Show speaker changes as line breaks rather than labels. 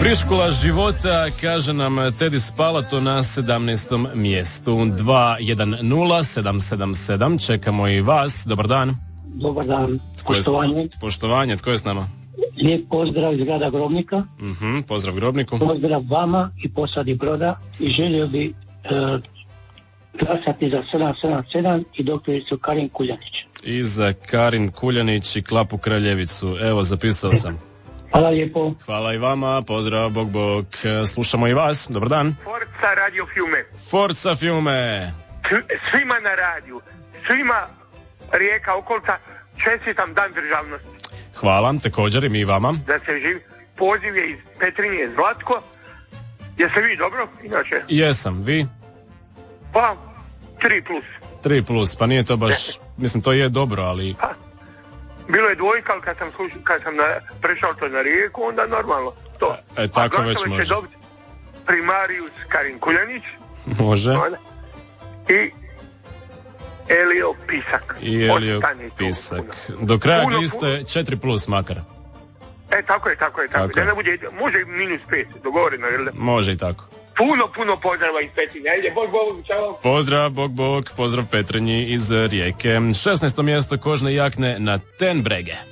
Friškola života, kaže nam Tedi Spalato na 17. mjestu. 210777. Čekamo i vas. Dobar dan.
Dobar dan. Poštovanje.
Poštovanje. Tko je s nama?
Lijep pozdrav iz grada Grobnika.
Pozdrav Grobniku.
Pozdrav vama i posadi Broda. I želio bi glasati za 777 i doktoricu Karin Kuljanić.
I za Karin Kuljanić i Klapu Kraljevicu. Evo, zapisao sam.
Hvala lijepo.
Hvala i vama, pozdrav, bog bog. Slušamo i vas, dobar dan.
Forza Radio Fiume.
Forza Fiume.
Svima na radiju, svima Rijeka okolca, čestitam dan državnosti.
Hvala, također i mi vama.
Da se živi. Poziv je iz Petrinje, Zlatko. Jeste vi dobro, inače?
Jesam, vi?
Pa, 3+.
3+, pa nije to baš, mislim to je dobro, ali...
Pa, bilo je dvojka, ali kad sam prešao to na Rijeku, onda normalno to.
Tako već može.
Će dobiti primarius Karin Kuljanić.
Može.
I Elio Pisak.
I Elio Pisak. Do kraja liste 4+ makar.
Tako je. Da ne bude, može -5, dogovoreno, jel?
Može i tako.
Puno pozdrava iz Petrinje. Ajde, bog, čao.
Pozdrav, bog, pozdrav Petrinji iz Rijeke. 16. mjesto kožne jakne na Ten Brege.